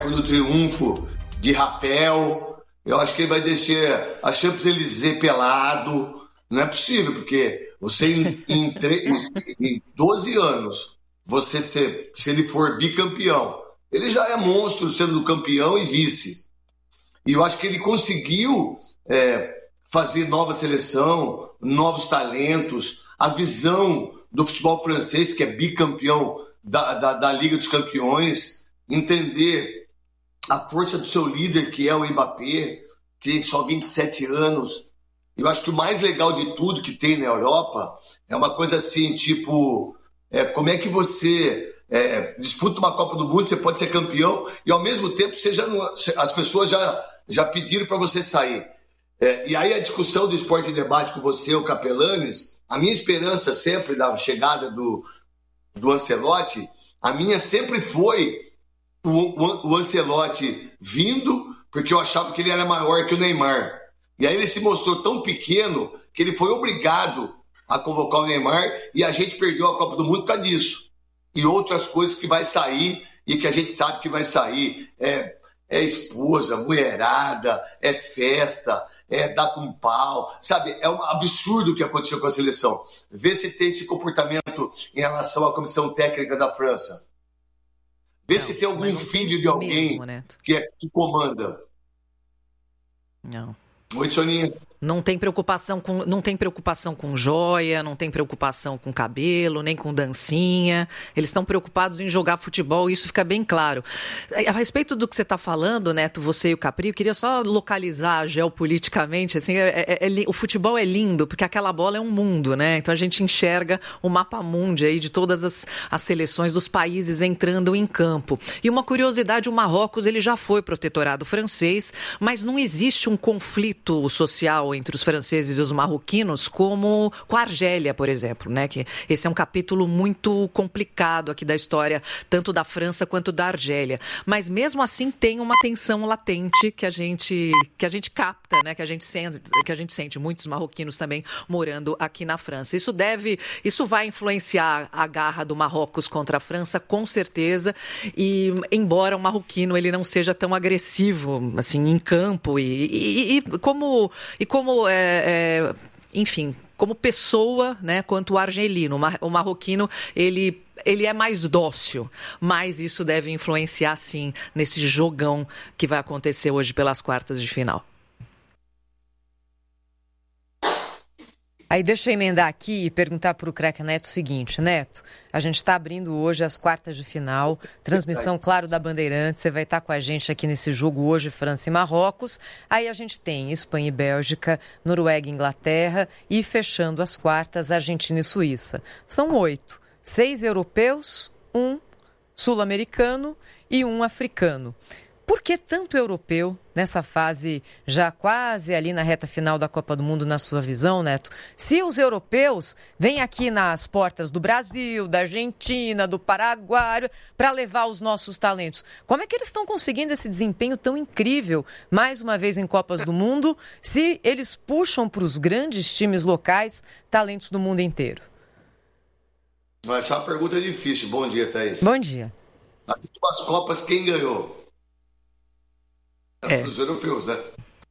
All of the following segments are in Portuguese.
do Triunfo de rapel. Eu acho que ele vai descer a Champs-Élysées pelado. Não é possível, porque você em 12 anos, se ele for bicampeão, ele já é monstro sendo campeão e vice. E eu acho que ele conseguiu fazer nova seleção, novos talentos, a visão do futebol francês, que é bicampeão da Liga dos Campeões, entender a força do seu líder, que é o Mbappé, que tem só 27 anos. Eu acho que o mais legal de tudo que tem na Europa é uma coisa assim, tipo, como é que você disputa uma Copa do Mundo, você pode ser campeão e ao mesmo tempo as pessoas já pediram para você sair. E aí a discussão do Esporte em Debate com você, o Capelanes, a minha esperança sempre da chegada do Ancelotti, a minha sempre foi o Ancelotti vindo, porque eu achava que ele era maior que o Neymar. E aí ele se mostrou tão pequeno que ele foi obrigado a convocar o Neymar e a gente perdeu a Copa do Mundo por causa disso. E outras coisas que vai sair e que a gente sabe que vai sair. É esposa, mulherada, é festa, dar com pau. Sabe, é um absurdo o que aconteceu com a seleção. Vê se tem esse comportamento em relação à comissão técnica da França. Vê se tem algum filho de alguém mesmo, que comanda. Não. Oi, Soninha. Não tem preocupação com joia, não tem preocupação com cabelo, nem com dancinha. Eles estão preocupados em jogar futebol, isso fica bem claro. A respeito do que você está falando, Neto, você e o Capri, eu queria só localizar geopoliticamente. Assim, o futebol é lindo, porque aquela bola é um mundo, né? Então a gente enxerga o mapa mundi aí de todas as seleções dos países entrando em campo. E uma curiosidade, o Marrocos ele já foi protetorado francês, mas não existe um conflito social entre os franceses e os marroquinos, como com a Argélia, por exemplo, né? Que esse é um capítulo muito complicado aqui da história, tanto da França quanto da Argélia. Mas mesmo assim tem uma tensão latente que a gente capta, né? Que a gente sente muitos marroquinos também morando aqui na França. Isso vai influenciar a garra do Marrocos contra a França, com certeza. E embora o marroquino ele não seja tão agressivo assim em campo enfim, como pessoa, né, quanto o argelino. O marroquino, ele é mais dócil, mas isso deve influenciar, sim, nesse jogão que vai acontecer hoje pelas quartas de final. Aí deixa eu emendar aqui e perguntar para o craque Neto o seguinte, Neto, a gente está abrindo hoje as quartas de final, transmissão, claro, da Bandeirantes, você vai estar com a gente aqui nesse jogo hoje, França e Marrocos, aí a gente tem Espanha e Bélgica, Noruega e Inglaterra e fechando as quartas, Argentina e Suíça. São 8, 6 europeus, 1 sul-americano e 1 africano. Por que tanto europeu nessa fase já quase ali na reta final da Copa do Mundo, na sua visão, Neto? Se os europeus vêm aqui nas portas do Brasil, da Argentina, do Paraguai, para levar os nossos talentos, como é que eles estão conseguindo esse desempenho tão incrível, mais uma vez em Copas do Mundo, se eles puxam para os grandes times locais talentos do mundo inteiro? Essa é uma pergunta difícil. Bom dia, Thaís. Bom dia. As últimas Copas, quem ganhou? Os europeus, né?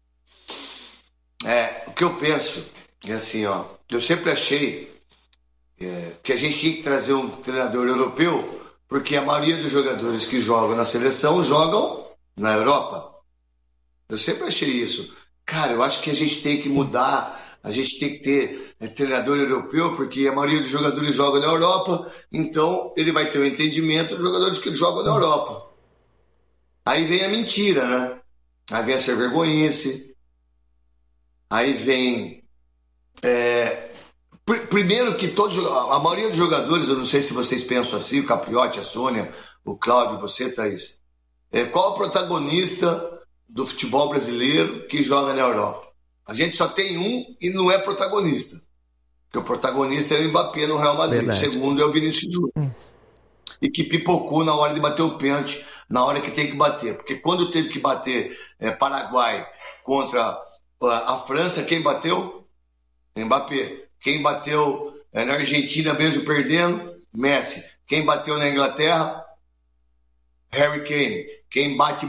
O que eu penso é assim, eu sempre achei que a gente tinha que trazer um treinador europeu, porque a maioria dos jogadores que jogam na seleção jogam na Europa. Eu sempre achei isso. Cara, eu acho que a gente tem que mudar, a gente tem que ter treinador europeu, porque a maioria dos jogadores jogam na Europa, então ele vai ter o entendimento dos jogadores que jogam na Europa. Aí vem a mentira, né? Aí vem a ser vergonhice, aí vem... Primeiro que a maioria dos jogadores, eu não sei se vocês pensam assim, o Capriotti, a Sônia, o Cláudio, você, Thaís, qual é o protagonista do futebol brasileiro que joga na Europa? A gente só tem um e não é protagonista, porque o protagonista é o Mbappé no Real Madrid, o segundo é o Vinícius Júnior. E que pipocou na hora de bater o pênalti, na hora que tem que bater. Porque quando teve que bater Paraguai contra a França, quem bateu? Mbappé. Quem bateu na Argentina mesmo perdendo? Messi. Quem bateu na Inglaterra? Harry Kane. Quem bate